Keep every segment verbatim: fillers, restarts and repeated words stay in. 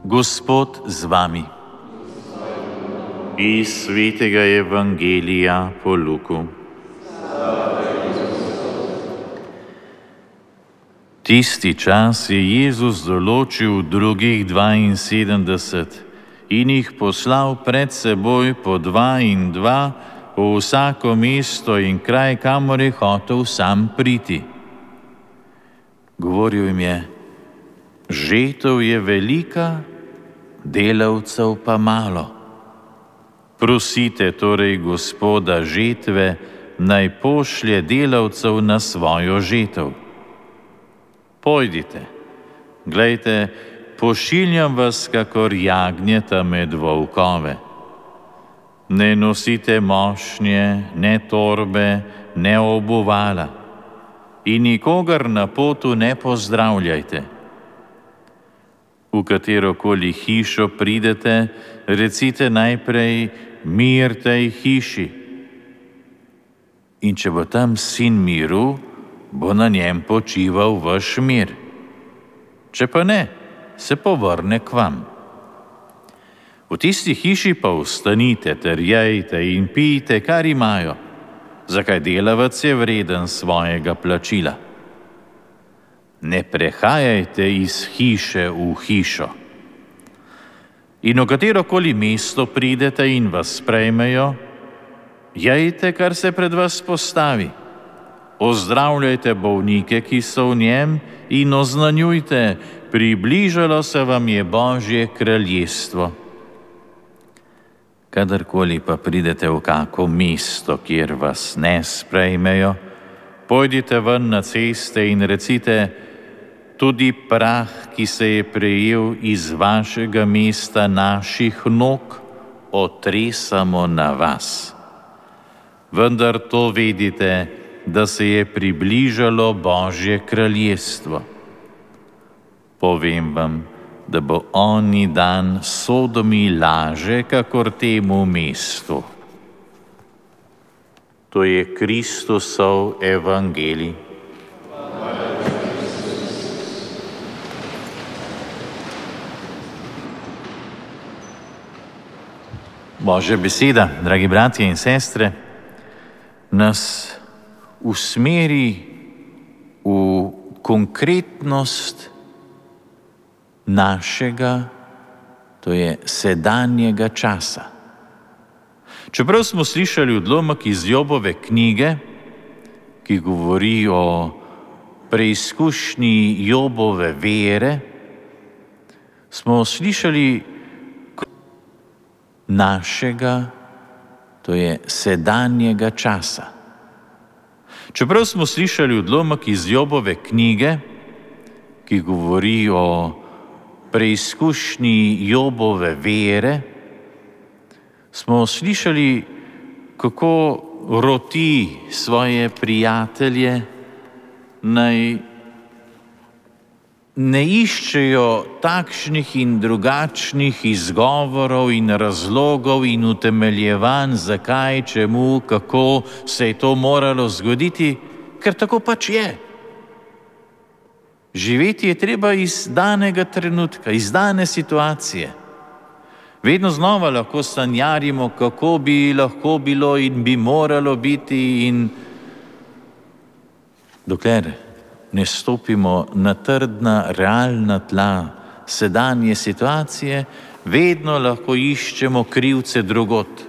Gospod z vami. Iz svetega Evangelija po Luku. Tisti čas je Jezus določil drugih dvainsedemdeset in jih poslal pred seboj po dva in dva v vsako mesto in kraj, kamor je hotel sam priti. Govoril jim je: žetev je velika, delavcev pa malo. Prosite torej Gospoda žetve, naj pošlje delavcev na svojo žetev. Pojdite, glejte, pošiljam vas kakor jagnjeta med volkove. Ne nosite mošnje, ne torbe, ne obuvala in nikogar na potu ne pozdravljajte. V katerokoli hišo pridete, recite najprej: mir tej hiši. In če bo tam sin miru, bo na njem počival vaš mir. Če pa ne, se povrne k vam. V tisti hiši pa vstanite ter jejte in pijte, kar imajo, zakaj delavec je vreden svojega plačila. Ne prehajajte iz hiše v hišo. In v katerokoli mesto pridete in vas sprejmejo, jejte, kar se pred vas postavi. Ozdravljajte bolnike, ki so v njem, in oznanjujte: približalo se vam je Božje kraljestvo. Kadarkoli pa pridete v kako mesto, kjer vas ne sprejmejo, pojdite ven na ceste in recite: tudi prah, ki se je prejel iz vašega mesta naših nog, otresamo na vas. Vendar to vedite, da se je približalo Božje kraljestvo. Povem vam, da bo oni dan Sodomi laže, kakor temu mestu. To je Kristusov evangelij. Božja beseda, dragi bratje in sestre, nas usmeri v konkretnost našega, to je sedanjega časa. Čeprav smo slišali odlomek iz Jobove knjige, ki govori o preizkušnji Jobove vere, smo slišali našega, to je sedanjega časa. Čeprav smo slišali odlomek iz Jobove knjige, ki govori o preizkušnji Jobove vere, smo slišali, kako roti svoje prijatelje, naj ne iščejo takšnih in drugačnih izgovorov in razlogov in utemeljevanj, zakaj, čemu, kako se je to moralo zgoditi, ker tako pač je. Živeti je treba iz danega trenutka, iz dane situacije. Vedno znova lahko sanjarimo, kako bi lahko bilo in bi moralo biti, in dokler ne stopimo na trdna, realna tla sedanje situacije, vedno lahko iščemo krivce drugod.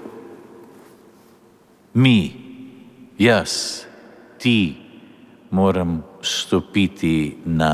Mi, jaz, ti moram stopiti na